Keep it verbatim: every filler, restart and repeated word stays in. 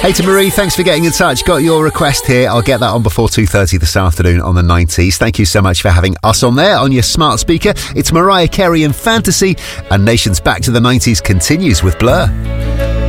Hey to Marie, thanks for getting in touch. Got your request here. I'll get that on before two thirty this afternoon on the nineties. Thank you so much for having us on there on your smart speaker. It's Mariah Carey and Fantasy, and Nation's Back to the nineties continues with Blur.